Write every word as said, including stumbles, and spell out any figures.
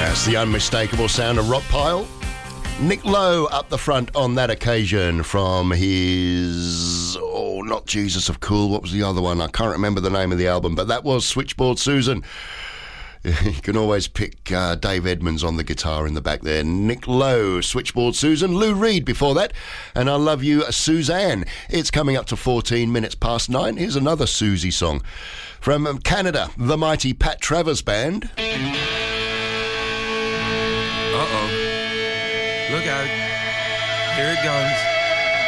That's the unmistakable sound of Rockpile. Nick Lowe up the front on that occasion from his... Oh, not Jesus of Cool. What was the other one? I can't remember the name of the album, but that was Switchboard Susan. You can always pick uh, Dave Edmunds on the guitar in the back there. Nick Lowe, Switchboard Susan. Lou Reed before that. And I Love You, Suzanne. It's coming up to fourteen minutes past nine. Here's another Susie song. From Canada, the mighty Pat Travers Band. Uh-oh. Look out. Here it comes.